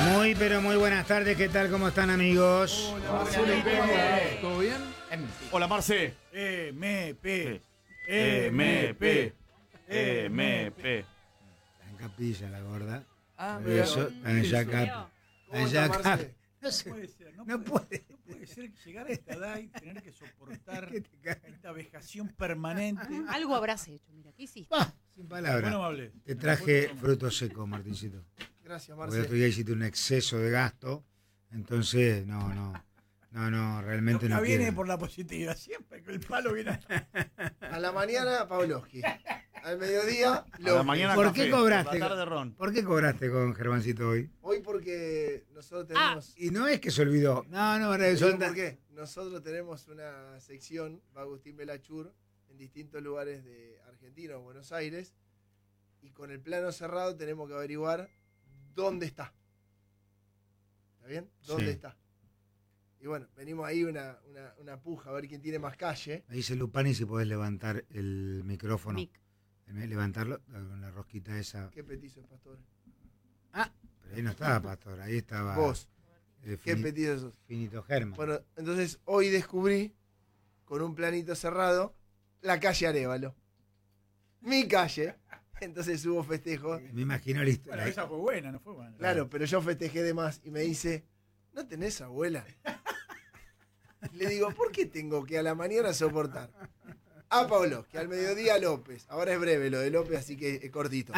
Muy, pero muy buenas tardes. ¿Qué tal? ¿Cómo están, amigos? Hola, Marcelo. ¿Todo bien? Hola, Marce. MP. Está en capilla la gorda. Ah, Por eso, está ya acá. ¿Cómo Allá está, acá. Marce? No sé. puede ser, No puede. No puede ser llegar a esta edad y tener que soportar ¿Qué te cae? esta vejación permanente. Algo habrás hecho, mira, ¿qué hiciste? Sin palabras. Bueno, amable. Te traje frutos secos, Martincito. Gracias, Porque el otro Marce. día hiciste un exceso de gasto. Entonces, no, realmente Nunca no viene quiero. por la positiva, siempre que el palo viene. A la mañana, Pavlovsky. Al mediodía, A la López. mañana ¿Por café, qué cobraste? por la tarde ron. ¿Por qué cobraste con Germancito hoy? Hoy porque nosotros tenemos... Y no es que se olvidó. No, ¿Te eso digo por qué? Nosotros tenemos una sección, va Agustín Belachur, en distintos lugares de Argentina o Buenos Aires, y con el plano cerrado tenemos que averiguar dónde está. ¿Está bien? ¿Dónde Sí. está? Y bueno, venimos ahí una puja a ver quién tiene más calle. Me dice Lupani si podés levantar el micrófono. Mic. Levantarlo con la rosquita esa. ¿Qué petizo es, Pastor? Pero ahí no estaba Pastor, ahí estaba Vos. ¿Qué Fini- petizo sos? Finito Germán. Bueno, entonces hoy descubrí, con un planito cerrado, la calle Arévalo. Mi calle. Entonces hubo festejo. Me imagino la Bueno, historia. esa fue buena, no fue buena. Claro, pero yo festejé de más y me dice, ¿no tenés abuela? Le digo, ¿por qué tengo que a la mañana soportar? A Pavlovsky, al mediodía López. Ahora es breve lo de López, así que es cortito.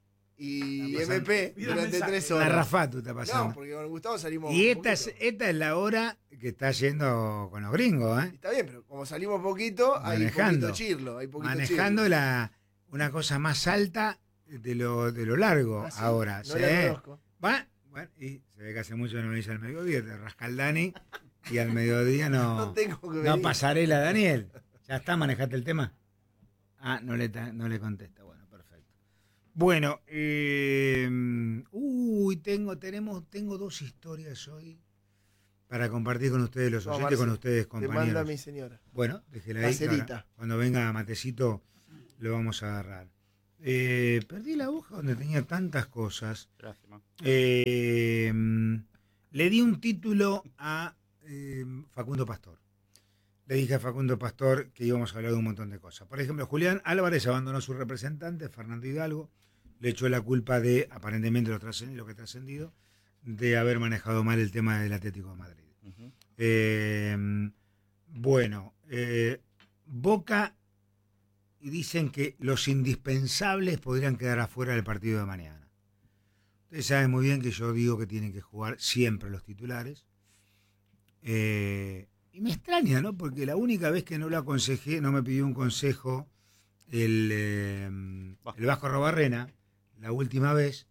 Y Está pasando. MP Pida durante mensaje. 3 La horas. Rafatu está pasando. No, porque con Gustavo salimos Y un esta es, poquito. esta es la hora que está yendo con los gringos, ¿eh? Está bien, pero como salimos poquito, hay Manejando. poquito chirlo. Hay poquito Manejando chirlo. una cosa más alta de lo largo Ah, sí, ahora. no ¿sí? la conozco. Bueno, y se ve que hace mucho no me dice al mediodía, te rasca el Dani y al mediodía No no, tengo que no venir. pasarela, Daniel. ¿Ya está? ¿Manejaste el tema? No le contesta. Bueno, perfecto. Bueno, tengo dos historias hoy para compartir con ustedes los No, oyentes, Marce, con ustedes, Te manda compañeros. mi señora. Bueno, déjela La ahí. que ahora, cerita. cuando venga Matecito lo vamos a agarrar. Perdí la hoja donde tenía tantas cosas. Lástima. Le di un título a Facundo Pastor. Le dije a Facundo Pastor que íbamos a hablar de un montón de cosas. Por ejemplo, Julián Álvarez abandonó a su representante, Fernando Hidalgo, le echó la culpa de, aparentemente lo que ha trascendido, de haber manejado mal el tema del Atlético de Madrid. Ujú. Boca, y dicen que los indispensables podrían quedar afuera del partido de mañana. Ustedes saben muy bien que yo digo que tienen que jugar siempre los titulares. Y me extraña, ¿no? Porque la única vez que no lo aconsejé, no me pidió un consejo el Vasco Robarrena, la última vez,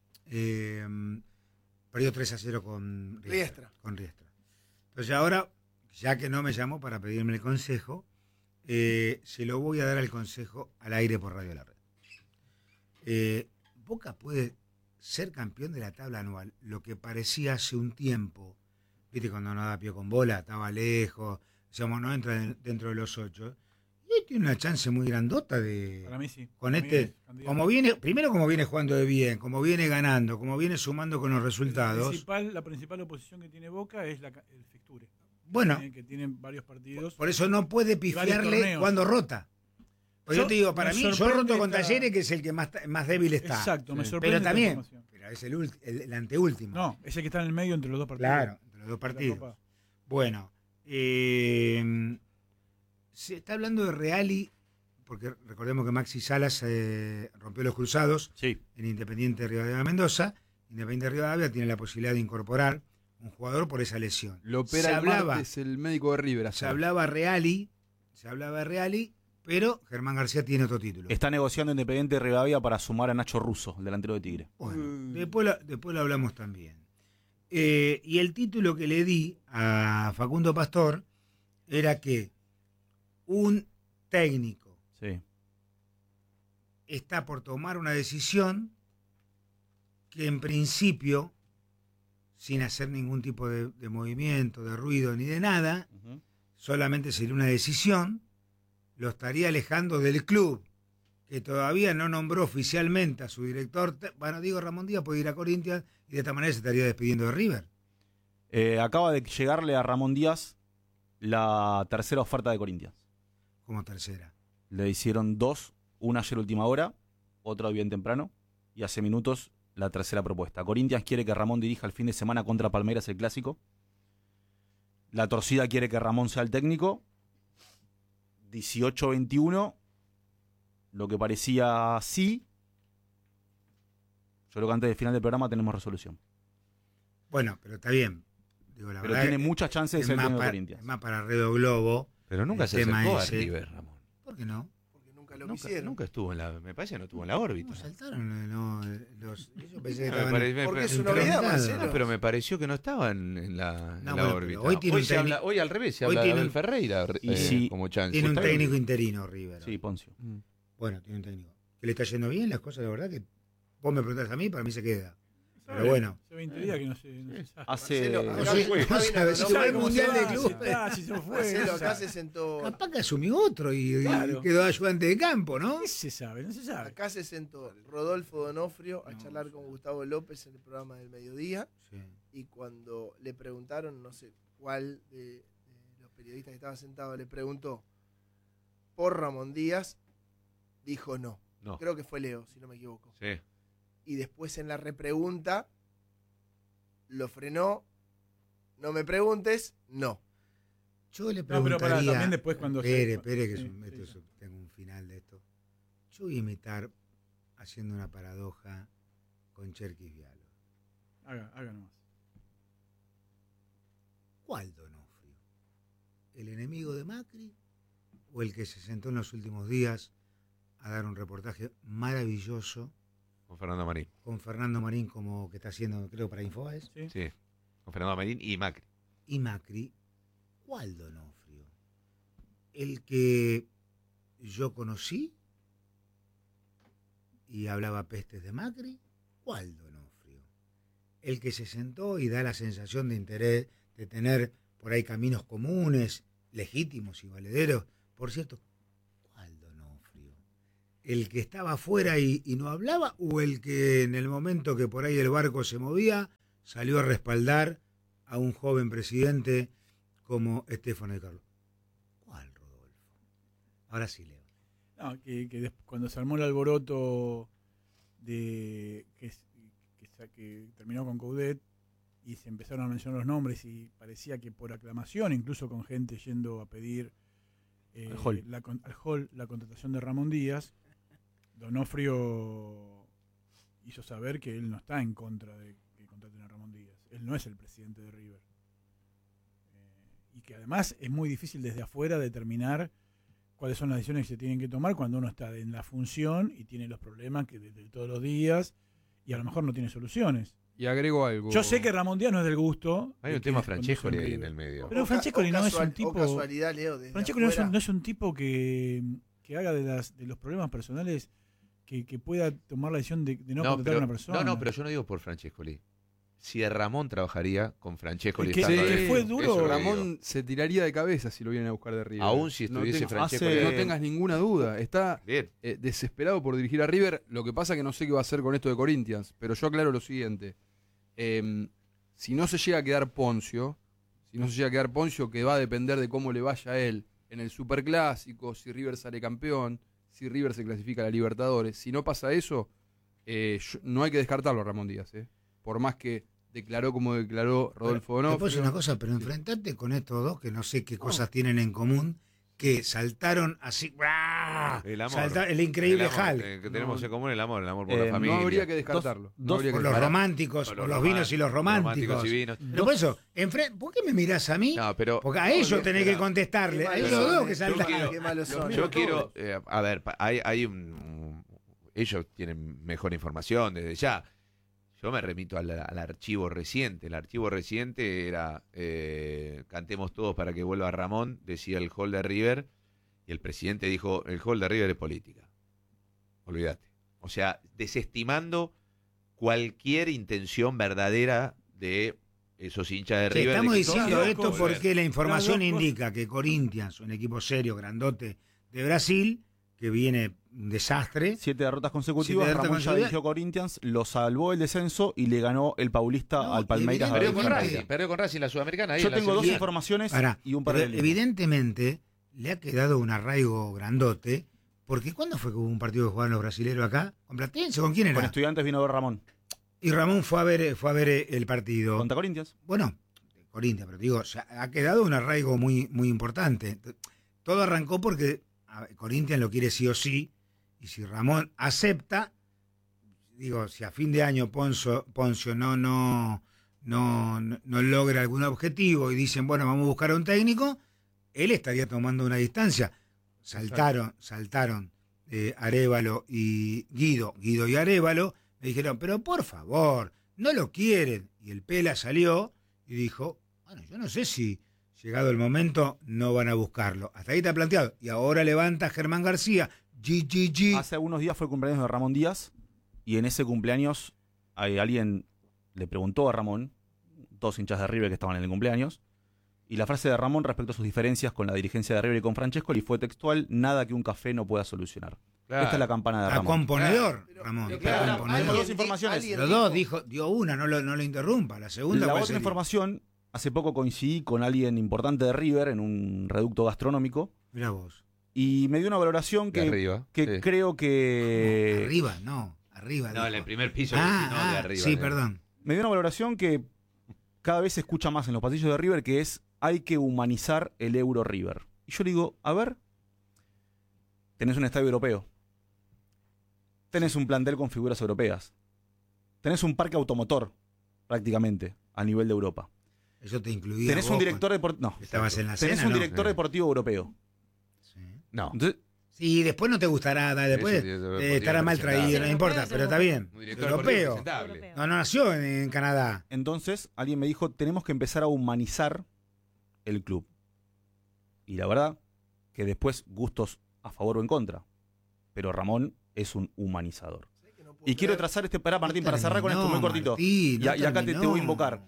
perdió 3-0 con Riestra. Entonces ahora, ya que no me llamó para pedirme el consejo, se lo voy a dar al consejo al aire por Radio La Red. Boca puede ser campeón de la tabla anual, lo que parecía hace un tiempo, viste, cuando no da pie con bola, estaba lejos, decíamos, no entra dentro de los 8, y hoy tiene una chance muy grandota de... Para mí sí. Con Para mí este, es candidato. como viene jugando de bien, como viene ganando, como viene sumando con los resultados. La principal oposición que tiene Boca es el fixture. Bueno, Que tienen varios partidos. por eso no puede pifiarle torneos. cuando rota. Pues yo te digo, para me mí, yo sorprende roto con esta- Talleres, que es el que más débil está. Exacto, me Sí. sorprende. Pero esta también, información. pero es el anteúltimo. No, ese que está en el medio entre los dos partidos. Claro, entre los dos de la partidos. Copa. Bueno, se está hablando de Reali, porque recordemos que Maxi Salas rompió los cruzados Sí. en Independiente Rivadavia Mendoza. Independiente Rivadavia tiene la posibilidad de incorporar un jugador por esa lesión. Lo opera Se el hablaba- martes el médico de River. Se ayer. hablaba Reali, pero Germán García tiene otro título. Está negociando Independiente Rivadavia para sumar a Nacho Russo, el delantero de Tigre. Bueno, después lo hablamos también. Y el título que le di a Facundo Pastor era que un técnico Sí. está por tomar una decisión que en principio, sin hacer ningún tipo de movimiento, de ruido ni de nada, Ujú. solamente sería una decisión, lo estaría alejando del club, que que todavía no nombró oficialmente a su director. Bueno, digo, Ramón Díaz puede ir a Corinthians y de esta manera se estaría despidiendo de River. Acaba de llegarle a Ramón Díaz la tercera oferta de Corinthians. Como tercera. Le hicieron 2, una ayer última hora, otra bien temprano, y hace minutos la tercera propuesta. Corinthians quiere que Ramón dirija el fin de semana contra Palmeiras el clásico. La torcida quiere que Ramón sea el técnico. 18-21, lo que parecía sí. Yo creo que antes del final del programa tenemos resolución. Bueno, pero está bien. Digo, la Pero verdad tiene muchas chances de ser el técnico de Corinthians. Es más para Redo Globo. Pero nunca el se tema acercó a ese. River, Ramón. ¿Por qué no? Porque nunca lo Nunca, quisieron. nunca estuvo en la... Me parece que no estuvo en la órbita. ¿Cómo saltaron? yo pensé que No, estaban... Porque es una implementados. novedad, Marcelo. No, pero me pareció que no estaba en la bueno, órbita. pero hoy tiene un se habla, técnico- hoy al revés, se hoy habla de tiene Abel un- Ferreira y sí, como chance. Tiene un Está bien. técnico interino, River. Sí, Poncio. Bueno, tiene un técnico. Que le está yendo bien las cosas, la verdad que vos me preguntás a mí, para mí se queda. Pero bueno. Hace 20 días que no se sabe. Hace... Marcelo, No acá- sé, acá no vino sabe si Donofrio. va al ¿Cómo Mundial se de va? Clubes. Si está, si se fue. Marcelo, no acá sabe. se sentó. Capaz que asumió otro y Claro. quedó ayudante de campo, ¿no? ¿Qué se sabe? No se sabe. Acá se sentó Rodolfo Donofrio a charlar con Gustavo López en el programa del mediodía. Sí. Y cuando le preguntaron, no sé cuál de los periodistas que estaba sentado, le preguntó por Ramón Díaz, dijo no. No. Creo que fue Leo, si no me equivoco. Sí. Y después en la repregunta lo frenó. No me preguntes, no. Yo le No, pero preguntaría... pará, también después cuando Espere, que Sí, tengo un final de esto. Yo voy a imitar, haciendo una paradoja, con Cherkis Vialo. Haga nomás. ¿Cuál Donofrio? ¿El enemigo de Macri o el que se sentó en los últimos días a dar un reportaje maravilloso Con Fernando Marín. con Fernando Marín, como que está haciendo, creo, para Infobaes? ¿Sí? Sí. Con Fernando Marín y Macri. Y Macri, ¿cuál Donofrio? ¿El que yo conocí y hablaba pestes de Macri? ¿Cuál Donofrio? ¿El que se sentó y da la sensación de interés, de tener por ahí caminos comunes, legítimos y valederos? Por cierto, ¿cuál Donofrio? ¿El que estaba afuera y no hablaba o el que en el momento que por ahí el barco se movía salió a respaldar a un joven presidente como Estefano de Carlos? ¿Cuál, Rodolfo? Ahora sí, Leo. No, cuando se armó el alboroto de que terminó con Coudet y se empezaron a mencionar los nombres y parecía que por aclamación, incluso con gente yendo a pedir Al hall. al hall la contratación de Ramón Díaz, Donofrio hizo saber que él no está en contra de que contraten a Ramón Díaz. Él no es el presidente de River. Y que además es muy difícil desde afuera determinar cuáles son las decisiones que se tienen que tomar cuando uno está en la función y tiene los problemas que de todos los días y a lo mejor no tiene soluciones. Y agrego algo. Yo sé que Ramón Díaz no es del gusto. Hay de un que tema conduce Francescoli en ahí en River. el medio. Pero Francescoli no es un tipo- O casualidad, Leo, desde Francescoli afuera. no es un tipo que haga de los problemas personales que pueda tomar la decisión de no contratar a una persona. No, pero yo no digo por Francescoli. Si Ramón trabajaría con Francescoli Es que- estando es que ahí, fue eso duro. es lo que Ramón digo. se tiraría de cabeza si lo vienen a buscar de River. Aún si estuviese no Francescoli. no tengas ninguna duda. Está Bien. desesperado por dirigir a River. Lo que pasa que no sé qué va a hacer con esto de Corinthians. Pero yo aclaro lo siguiente. Si no se llega a quedar Poncio, que va a depender de cómo le vaya a él en el Superclásico, si River sale campeón, si River se clasifica a la Libertadores. Si no pasa eso, no hay que descartarlo a Ramón Díaz. Por más que declaró como declaró Rodolfo Te puedo decir Donofrio. una cosa, pero enfrentarte con estos dos que no sé qué cosas tienen en común, que saltaron así, ¡bra! El amor. El increíble El amor, Hal. que tenemos en común el amor por no la familia. No habría que descartarlo. No habría que Por los descartarlo. románticos, por los vinos y los románticos. y vinos. Pero por eso, ¿por qué me mirás a mí? No, pero Porque a ellos tenés que contestarle. Qué A ellos malos dos son, que saltan. quiero- Qué malos son. yo quiero, a ver, hay ellos tienen mejor información desde ya. Yo me remito al archivo reciente. El archivo reciente era cantemos todos para que vuelva Ramón, decía el hall de River, y el presidente dijo, el hall de River es política. Olvídate. O sea, desestimando cualquier intención verdadera de esos hinchas de Sí, River. estamos de que diciendo todos esto volver. porque la información Las dos cosas. indica que Corinthians, un equipo serio, grandote de Brasil, que viene un desastre. 7 derrotas consecutivas. 7 derrotas Ramón ya consecutivas. dirigió Corinthians, lo salvó el descenso y le ganó el Paulista No, al Palmeiras. y a la Perdió con Virgen Racing, María. perdió con Racing la Sudamericana. ahí Yo en la tengo dos semifinal. informaciones Pará, y un pero paralelismo. evidentemente le ha quedado un arraigo grandote, porque ¿cuándo fue que hubo un partido que jugaban los brasileros acá? ¿Con Platense? ¿Con quién era? Con Estudiantes vino a ver Ramón. Y Ramón fue a ver el partido. Contra Corinthians. Bueno, Corinthians, pero digo, ha quedado un arraigo muy, muy importante. Todo arrancó porque Corinthians lo quiere sí o sí, y si Ramón acepta, digo, si a fin de año Poncio no logra algún objetivo y dicen, bueno, vamos a buscar a un técnico, él estaría tomando una distancia. Saltaron Arévalo y Guido y Arévalo, me dijeron, pero por favor, no lo quieren. Y el Pela salió y dijo, bueno, yo no sé si llegado el momento no van a buscarlo. Hasta ahí está planteado. Y ahora levanta Germán García, Hace algunos días fue el cumpleaños de Ramón Díaz y en ese cumpleaños alguien le preguntó a Ramón, dos hinchas de River que estaban en el cumpleaños, y la frase de Ramón respecto a sus diferencias con la dirigencia de River y con Francescoli fue textual: nada que un café no pueda solucionar. Claro. Esta es la campana de a Ramón. componedor, Pero- Ramón. pero claro, a componedor. tenemos dos informaciones. Los dos dio una, no lo interrumpa. La segunda, La ¿cuál otra sería? información, hace poco coincidí con alguien importante de River en un reducto gastronómico Mirá vos. y me dio una valoración De que, arriba. que Sí. creo que... Arriba, arriba. No, en dijo. el primer piso, no de arriba. Sí, ¿no? perdón. Me dio una valoración que cada vez se escucha más en los pasillos de River, que es: hay que humanizar el Euro River. Y yo le digo, a ver, tenés un estadio europeo, tenés un plantel con figuras europeas, tenés un parque automotor prácticamente a nivel de Europa, Eso te incluía. tenés un vos, director deportivo, no, Estabas en la tenés cena, un ¿no? director Sí. deportivo europeo. Sí. No. Entonces, Sí, después no te gustará, después Eso podría estará mal representar. traído, no importa, pero está bien. Un director deportivo Europeo. presentable. No nació en Canadá. entonces alguien me dijo, tenemos que empezar a humanizar el club. Y la verdad que después gustos a favor o en contra, pero Ramón es un humanizador. Y quiero trazar pará, Martín, para cerrar con esto muy cortito. Martín, no Y acá te voy a invocar.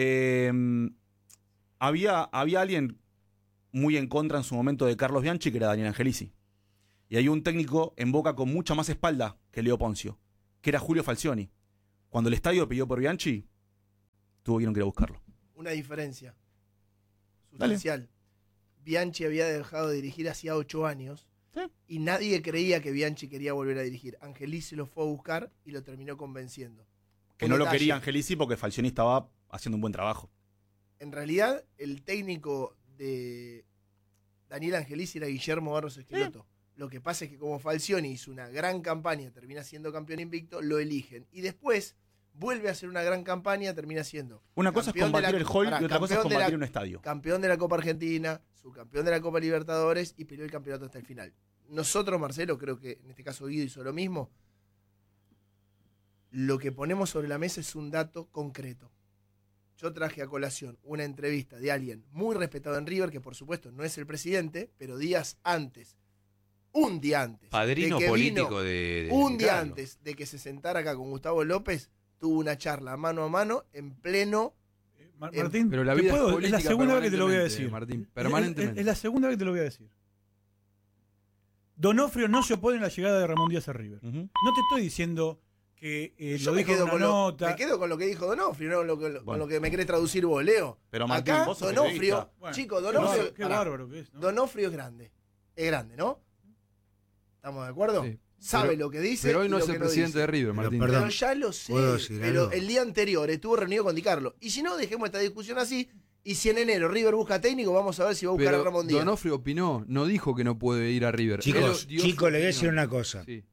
Había alguien muy en contra en su momento de Carlos Bianchi, que era Daniel Angelici. Y hay un técnico en Boca con mucha más espalda que Leo Poncio, que era Julio Falcioni. Cuando el estadio pidió por Bianchi, tuvieron que ir a buscarlo. Una diferencia Dale. sustancial. Bianchi había dejado de dirigir hacía 8 años Sí. y nadie creía que Bianchi quería volver a dirigir. Angelici lo fue a buscar y lo terminó convenciendo. Que Un no lo detalle. quería Angelici porque Falcioni estaba haciendo un buen trabajo. En realidad, el técnico de Daniel Angelici era Guillermo Barros Esqueloto. Lo que pasa es que como Falcioni hizo una gran campaña, termina siendo campeón invicto, lo eligen. Y después vuelve a hacer una gran campaña, termina siendo Una cosa es campeón de combatir la- el hall pará, y otra cosa es campeón de la- combatir un estadio. campeón de la Copa Argentina, subcampeón de la Copa Libertadores y peleó el campeonato hasta el final. Nosotros, Marcelo, creo que en este caso Guido hizo lo mismo. Lo que ponemos sobre la mesa es un dato concreto. Yo traje a colación una entrevista de alguien muy respetado en River, que por supuesto no es el presidente, pero días antes, un día antes, Padrino de que político vino, de un día Carlos. antes de que se sentara acá con Gustavo López, tuvo una charla mano a mano en pleno. Martín, Pero la ¿te vida puedo? es política la segunda vez que te lo voy a permanentemente, decir. Martín, permanentemente. Es la segunda vez que te lo voy a decir. Donofrio no se opone a la llegada de Ramón Díaz a River. Ujú. No te estoy diciendo que Yo lo me dijo en quedo, una con nota. me quedo con lo que dijo Donofrio, no con Bueno. lo que me querés traducir vos, Leo. Pero Martín, Acá, vos sos Donofrio, periodista. Bueno, chicos, qué Donofrio, bárbaro, qué pará, bárbaro que es, ¿no? Donofrio es grande, ¿no? ¿Estamos de acuerdo? Sí. Sabe Pero- lo que dice. Pero hoy no y lo es el que presidente de dice. River, Pero Martín. perdón. Pero ya lo sé. ¿Puedo decir Pero algo? el día anterior estuvo reunido con Di Carlo. Y si no, dejemos esta discusión así. Y si en enero River busca técnico, vamos a ver si va a buscar a Pero Ramón Díaz. Donofrio opinó, no dijo que no puede ir a River. Chicos, Él dio chicos, su le voy a decir opinión. una cosa. Sí.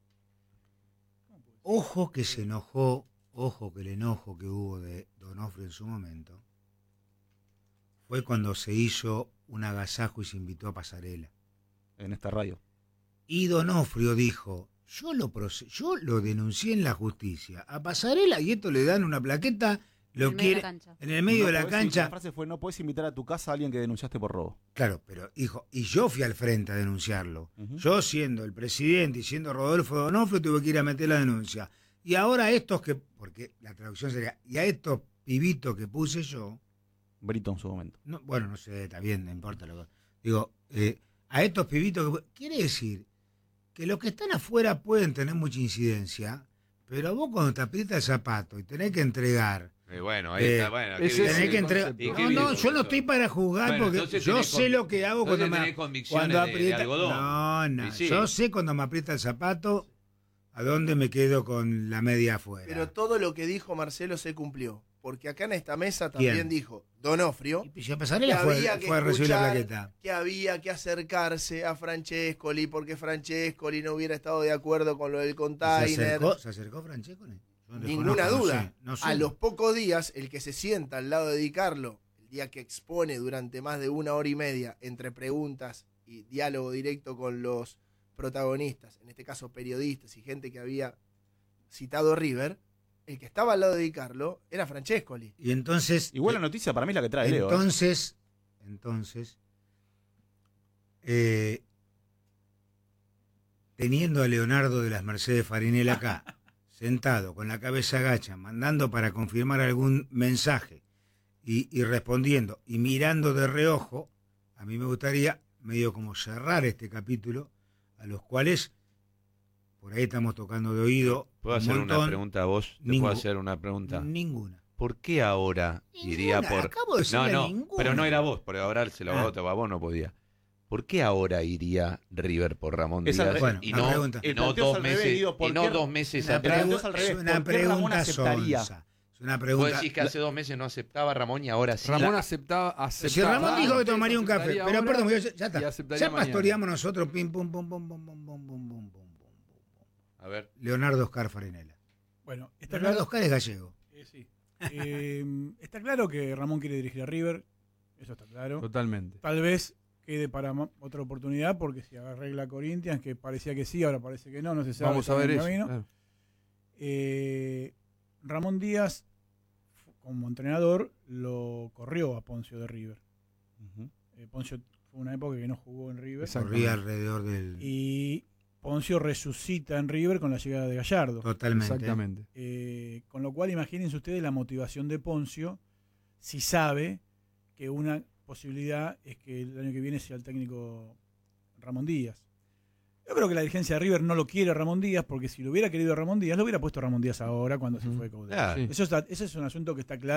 Ojo que se enojó, ojo que el enojo que hubo de Donofrio en su momento fue cuando se hizo un agasajo y se invitó a Pasarela. En esta radio. Y Donofrio dijo, yo lo denuncié en la justicia a Pasarela y esto le dan una plaqueta, lo En el medio de quiere la cancha. en el medio No de la podés- cancha. La frase fue: no puedes invitar a tu casa a alguien que denunciaste por robo. Claro, pero hijo, y yo fui al frente a denunciarlo. Ujú. Yo siendo el presidente y siendo Rodolfo Donofrio tuve que ir a meter la denuncia. Y ahora estos que, porque la traducción sería, y a estos pibitos que puse yo, Brito en su momento. no, bueno, no sé, está bien, no importa lo que digo, a estos pibitos que quiere decir, que los que están afuera pueden tener mucha incidencia, pero vos cuando te aprieta el zapato y tenés que entregar, Bueno, ahí está. Bueno, ese ¿qué es tenés dice? que entregar. ¿Y qué No, dice no, yo no eso? estoy para juzgar Bueno, porque entonces yo tenés sé lo que hago entonces cuando tenés convicciones cuando de aprieta. algodón. No, no, Y sí. yo sé cuando me aprieta el zapato a dónde me quedo con la media afuera. Pero todo lo que dijo Marcelo se cumplió. Porque acá en esta mesa ¿Quién? también dijo Donofrio Y ya Pasarela fue a recibir la plaqueta. que había que acercarse a Francescoli porque Francescoli no hubiera estado de acuerdo con lo del container. ¿Se acercó Francescoli? Yo no Ninguna desconozco, duda. no sé, no sé. A los pocos días, el que se sienta al lado de Di Carlo, el día que expone durante más de 1 hora y media entre preguntas y diálogo directo con los protagonistas, en este caso periodistas y gente que había citado River, el que estaba al lado de Di Carlo era Francescoli. Y entonces. Igual la noticia para mí es la que trae Leo. Entonces, teniendo a Leonardo de las Mercedes Farinel acá, sentado, con la cabeza agacha, mandando para confirmar algún mensaje y respondiendo y mirando de reojo, a mí me gustaría medio como cerrar este capítulo, a los cuales por ahí estamos tocando de oído. ¿Puedo un hacer montón. una pregunta a vos? ¿Te Ningú- puedo hacer una pregunta? Ninguna. ¿Por qué ahora iría Ninguna, por...? acabo de decirle No, ninguna. pero no era vos, porque ahora se lo Ah. a vos no podía. ¿Por qué ahora iría River por Ramón Es al Díaz? re- Bueno, y una no, pregunta. y El no planteo es 2 al revés, meses, Guido, ¿por y no qué? 2 meses Una, atrás? pregunta es al revés. es una ¿Por qué Ramón pregunta aceptaría? sonsa. Es una Vos pregunta. decís que hace 2 meses no aceptaba Ramón y ahora sí. Ramón aceptaba. Si Ramón dijo que tomaría un café, aceptaría pero ahora perdón, ya y está. aceptaría Ya mañana. pastoreamos nosotros, pim, pum, pum, pum, pum, pum, pum, pum, pum, pum. A ver. Leonardo Oscar Farinela. Bueno, está Leonardo claro, Oscar es gallego. sí. Está claro que Ramón quiere dirigir a River, eso está claro. Totalmente. Tal vez quede para otra oportunidad, porque si arregla Corinthians, que parecía que sí, ahora parece que no, no se sabe. Vamos a está en ver el eso. camino. Claro. Ramón Díaz, como entrenador, lo corrió a Poncio de River. Ujú. Poncio fue una época que no jugó en River. Exacto. Corría alrededor del. Y Poncio resucita en River con la llegada de Gallardo. Totalmente. Exactamente. Con lo cual, imagínense ustedes la motivación de Poncio si sabe que una posibilidad es que el año que viene sea el técnico Ramón Díaz. Yo creo que la dirigencia de River no lo quiere a Ramón Díaz, porque si lo hubiera querido a Ramón Díaz, lo hubiera puesto a Ramón Díaz ahora cuando se fue Coudet. Claro. Sí. Ese es un asunto que está claro.